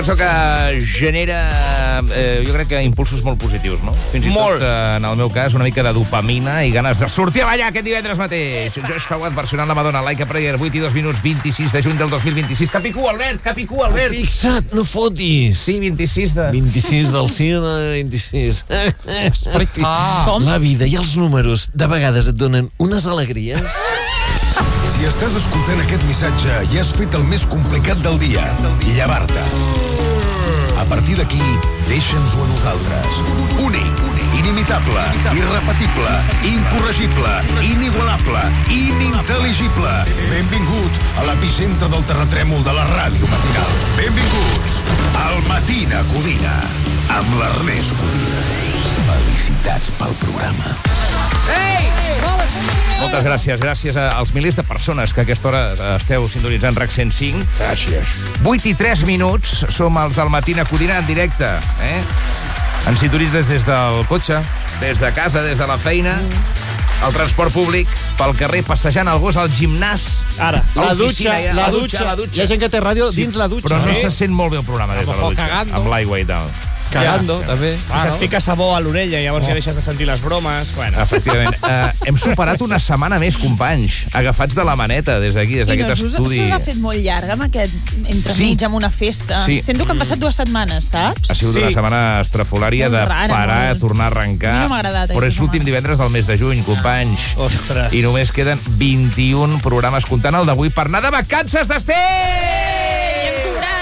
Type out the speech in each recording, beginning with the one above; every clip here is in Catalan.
Això que genera, jo crec que impulsos molt positius, no? Fins i tot, en el meu cas, una mica de dopamina i ganes de sortir a ballar aquest divendres mateix. Josh Fawad versionant la Madonna, Like a Prayer, 8 i 2 minuts, 26 de juny del 2026. Capicú, Albert, Capicú, Albert. Fixa't, no fotis. Sí, 26 de... 26 del 5 de 26. Com? La vida i els números de vegades et donen unes alegries. Si estàs escoltant aquest missatge i has fet el més complicat del dia, llevar-te. A partir d'aquí, deixa'ns-ho a nosaltres. Únic, inimitable, irrepetible, incorregible, inigualable, inintel·ligible. Benvingut a l'epicentre del terratrèmol de la ràdio matinal. Benvinguts al Matina Codina, amb l'Ernest Codina. Felicitats pel programa. Ei! Moltes gràcies. Gràcies als milers de persones que a aquesta hora esteu sintonitzant RAC 105. Gràcies. 8 i 3 minuts. Som els del Matina Codina en directe. Ens sintonitzes des del cotxe, des de casa, des de la feina, al transport públic, pel carrer, passejant el gos, al gimnàs. Ara, la dutxa. La dutxa. Hi ha gent que té ràdio dins la dutxa. Però no se sent molt bé el programa des de la dutxa. Cagando. Amb l'aigua i tal. Cagando, també. Si se't fica sabó a l'orella i llavors ja deixes de sentir les bromes. Bueno. Efectivament. Hem superat una setmana més, companys, agafats de la maneta des d'aquí, des d'aquest estudi. I no, s'ha fet molt llarg amb aquest entremig, amb una festa. Sí. Sento que han passat 2 setmanes, saps? Ha sigut una setmana estrafolària de Molt rara, parar, molt. tornar a arrencar. A mi no m'ha agradat, Però és aquesta l'últim setmana. divendres del mes de juny, companys. Ostres. I només queden 21 programes comptant el d'avui per anar de vacances d'estiu! Hem cobrat!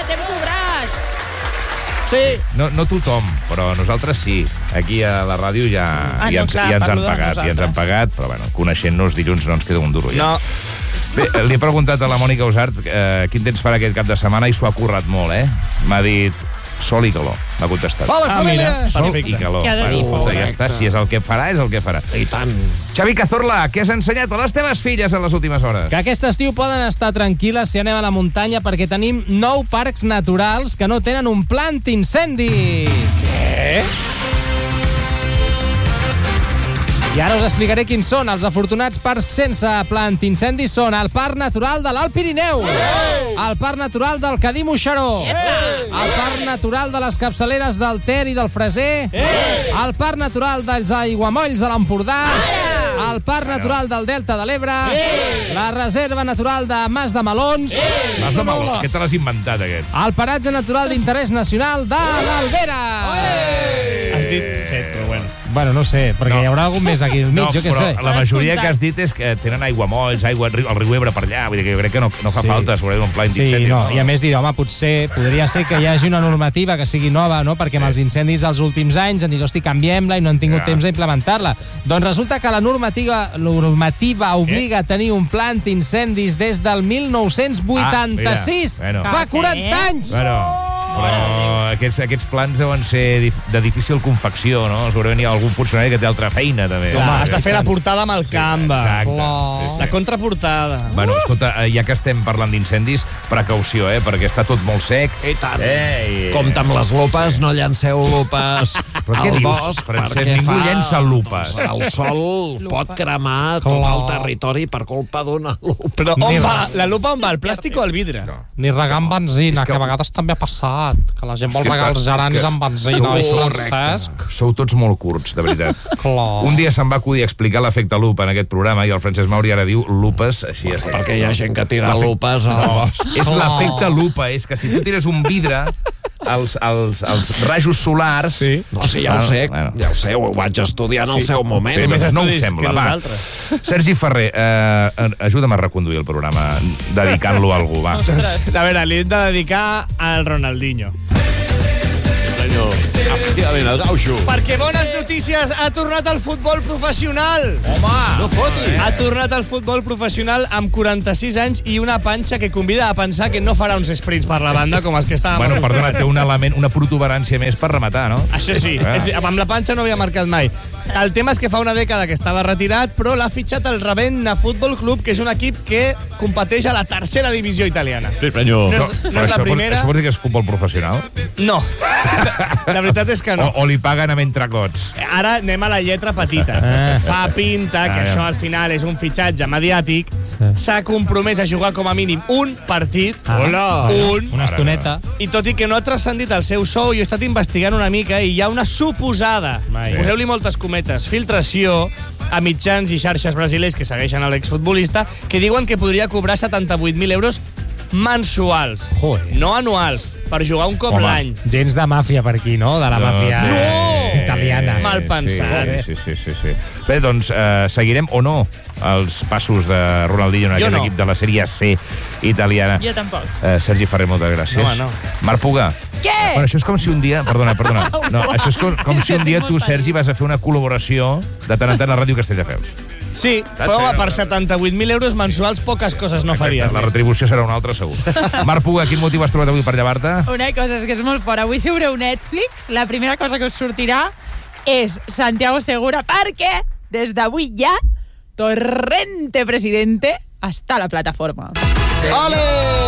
Sí. No tothom, però nosaltres sí. Aquí a la ràdio ja no, ens clar, han parlo de pagat, nosaltres. però bueno, coneixent-nos dilluns no ens queda un duro. Ja. No. Bé, li he preguntat a la Mònica Usart quin temps farà aquest cap de setmana i s'ho ha currat molt, M'ha dit sol i calor, m'ha contestat. Mira, Sol perfecte. i calor. Què ha de dir? Escolta, ja està, si és el que farà, és el que farà. I tant. Xavi Cazorla, què has ensenyat a les teves filles en les últimes hores? Que aquest estiu poden estar tranquil·les si anem a la muntanya perquè tenim 9 parcs naturals que no tenen un pla antiincendis. I ara us explicaré quins són. Els afortunats parcs sense pla antiincendis són el Parc Natural de l'Alt Pirineu, el Parc Natural del Cadí Moixeró, el Parc Natural de les Capçaleres del Ter i del Freser, el Parc Natural dels Aiguamolls de l'Empordà, el Parc Natural del Delta de l'Ebre, la Reserva Natural de Mas de Melons, Mas de Meló, què te l'has inventat, aquest? el Paratge Natural d'Interès Nacional de l'Albera. Has dit 7, però bueno. Bueno, no sé, perquè hi haurà algun més aquí al mig, jo què però sé. la majoria que has dit és que tenen aiguamolls, el riu Ebre per allà, vull dir que jo crec que no fa falta sobre un pla Sí, d'incendi. no, i a més dir, home, podria ser que hi hagi una normativa que sigui nova, no? Perquè amb els incendis dels últims anys han dit, hosti, canviem-la i no han tingut temps d'implementar-la. Doncs resulta que la normativa obliga a tenir un pla antiincendis des del 1986. Bueno. Fa 40 anys! Però aquests plans deuen ser de difícil confecció, no? Segurament hi ha algun funcionari que té altra feina, també. Clar, has de fer la portada amb el Canva. Exacte. La contraportada. Bueno, escolta, ja que estem parlant d'incendis, precaució, perquè està tot molt sec. I tant. Ei. Compte amb les lupes, no llanceu lupes Però què al dius, bosc, Francesc? perquè Ningú llença lupes. El sol pot cremar tot el territori per culpa d'una lupa. Però on va? La lupa on va? El plàstic o el vidre? No. Ni regant benzina, És que que a vegades també ha passat, que la gent vol Hòstia, regar els geranis amb benzina, oi, Francesc? Sou tots molt curts, de veritat. Clar. Un dia se'm va acudir explicar l'efecte lupa en aquest programa i el Francesc Mauri ara diu lupes, així és. Perquè hi ha gent que tira lupes al bosc. És l'efecte lupa, és que si tu tires un vidre, els rajos solars... Sí. No, sí, ja ho sé, ho vaig estudiar en el seu moment. Bé, més no ho estudis sembla, que va. nosaltres. Sergi Ferrer, ajuda'm a reconduir el programa dedicant-lo a algú, va. A veure, li hem de dedicar al Ronaldinho. Senyor, efectivament, el gauxo. Perquè bones notícies, ha tornat al futbol professional. Home! No fotis. Ha tornat al futbol professional amb 46 anys i una panxa que convida a pensar que no farà uns sprints per la banda com els que estàvem... Bueno, perdona, té un element, una protuberància més per rematar, no? Això sí, amb la panxa no havia marcat mai. El tema és que fa una dècada que estava retirat, però l'ha fitxat el Ravenna Futbol Club, que és un equip que competeix a la tercera divisió italiana. Sí, senyor. No és la primera. Això vol dir que és futbol professional? No. La veritat és que no. O li paguen amb entrecots. Ara anem a la lletra petita. Fa pinta que això al final és un fitxatge mediàtic. S'ha compromès a jugar com a mínim un partit. Hola! Una estoneta. I tot i que no ha transcendit el seu sou, jo he estat investigant una mica i hi ha una suposada, poseu-li moltes cometes, filtració a mitjans i xarxes brasilers que segueixen a l'exfutbolista, que diuen que podria cobrar 78.000 euros mensuals, no anuals, per jugar un cop l'any. Gens de màfia per aquí, no? De la màfia italiana. Mal pensat. Sí. Bé, doncs seguirem o no els passos de Ronaldinho en aquest equip de la Sèrie C italiana. Jo tampoc. Sergi Ferrer, moltes gràcies. No. Marc Puga. Què? Bueno, això és com si un dia... Perdona. No, això és com si un dia tu, Sergi, vas a fer una col·laboració de tant en tant a Ràdio Castelldefels. Sí, però per 78.000 euros mensuals poques coses no farien. La retribució serà una altra, segur. Marc Puga, quin motiu has trobat avui per llevar-te? Una cosa és que és molt fort. Avui si obreu Netflix, la primera cosa que us sortirà és Santiago Segura, perquè des d'avui ja Torrente Presidente està a la plataforma. ¡Ole!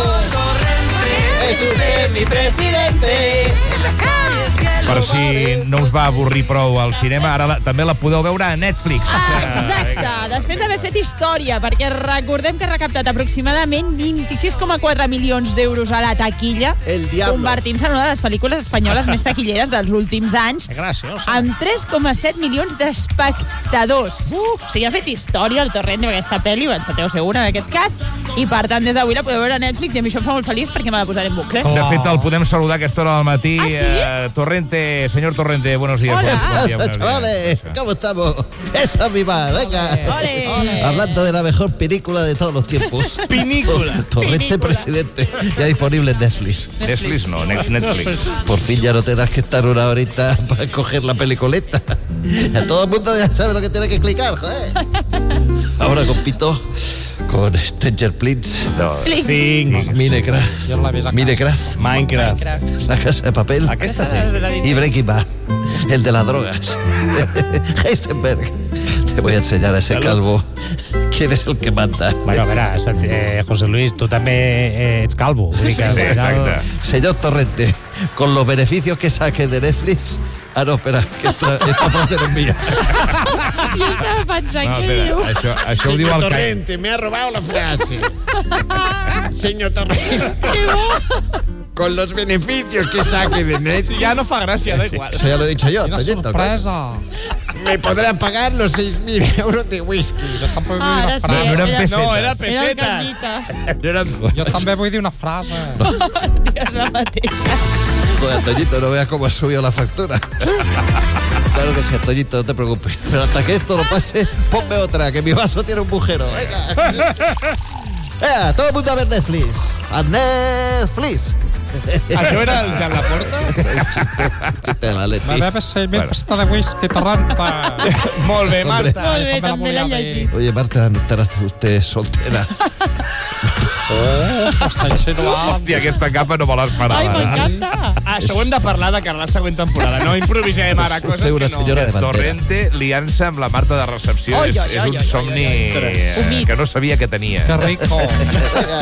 ¡Es usted mi presidente! Per si no us va avorrir prou al cinema, ara també la podeu veure a Netflix. Exacte, després d'haver fet història, perquè recordem que ha recaptat aproximadament 26,4 milions d'euros a la taquilla, convertint-se en una de les pel·lícules espanyoles més taquilleres dels últims anys, amb 3,7 milions d'espectadors. O sigui, ha fet història el Torrent d'aquesta pel·li, o en Santiago Segura en aquest cas, i per tant des d'avui la podeu veure a Netflix i a mi això em fa molt feliç perquè me la posaré en bucle. De fet, el podem saludar a aquesta hora del matí. Torrente, señor Torrente, buenos días. Hola. ¿Qué pasa, chavales? ¿Cómo estamos? ¡Esa es mi bar! ¡Venga! Ole. Hablando de la mejor película de todos los tiempos. Torrente Presidente. Ya disponible en Netflix. Netflix no, Netflix. Por fin ya no tendrás que estar una horita para coger la pelicoleta. Ya todo el mundo ya sabe lo que tiene que clicar, joder. Ahora compito con Stranger Things, Minecraft, La Casa de Papel y Breaking Bad, el de las drogas. Heisenberg. Te voy a enseñar a ese calvo quién es el que manda. Bueno, verás, José Luis, tú también ets calvo. Exacte. Señor Torrente, con los beneficios que saque de Netflix... Ah, no, espera, que esta frase no es mía. Jo estava pensant que diu... Això ho diu el Torrente, me ha robado la frase. Señor Torrente. Que bo! Con los beneficios que saque de Netflix. Ja no fa gràcia, da igual. Eso ya lo he dicho yo, Toyento. Sorpresa. Me podrán pagar los 6.000 euros de whisky. Ara sí, No eren pessetes. No, era era el pessetes. Carlita. Jo també vull dir una frase. Digues la mateixa. Joder, Toyito, no veas cómo ha subido la factura. Claro que sí, Toyito, no te preocupes. Pero hasta que esto lo pase, ponme otra, que mi vaso tiene un agujero. Venga. Todo el mundo a ver Netflix. A Netflix. Això era el Jan Laporta? Chiste de la Leti. Va beber 6.000 pessetes de whisky, Torrente. Molt bé, Marta. Molt bé, també l'he llegit. Oye, Marta, ¿no estarás usted soltera? Està insinuant. Hòstia, aquesta capa no me l'esperava. Ai, m'encanta. Això ho hem de parlar de cara a la següent temporada. No improvisem ara coses Usted una que no. senyora de bandera. Torrente liant-se amb la Marta de recepció Oi, és oi, un oi, somni Un mit. que no sabia que tenia. Que rico.